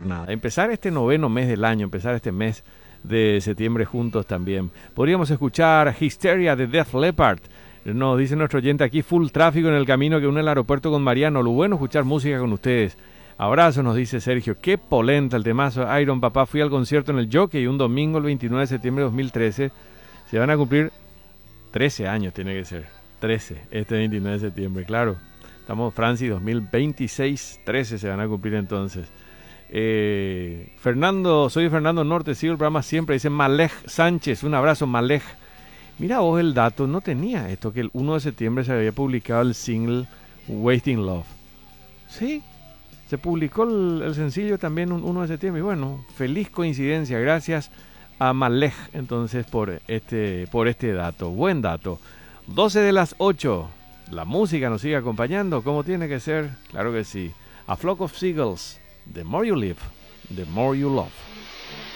jornada. Empezar este noveno mes del año, empezar este mes de septiembre juntos también. Podríamos escuchar Hysteria de Def Leppard. Nos dice nuestro oyente aquí, full tráfico en el camino que une el aeropuerto con Mariano. Lo bueno escuchar música con ustedes. Abrazo, nos dice Sergio. Qué polenta el temazo Iron. Papá, fui al concierto en el Jockey un domingo el 29 de septiembre de 2013. Se van a cumplir 13 años, tiene que ser. 13, este 29 de septiembre, claro. Estamos, Francis, 2026, 13 se van a cumplir entonces. Fernando, soy Fernando Norte, sigo el programa siempre, dice Malej Sánchez, un abrazo Malej. Mira vos el dato, no tenía esto, que el 1 de septiembre se había publicado el single Wasting Love. Sí, se publicó el sencillo también un 1 de septiembre, y bueno, feliz coincidencia, gracias a Malej entonces por este dato, buen dato. 12 de las 8, la música nos sigue acompañando, ¿cómo tiene que ser? Claro que sí. A Flock of Seagulls, The More You Live, The More You Love.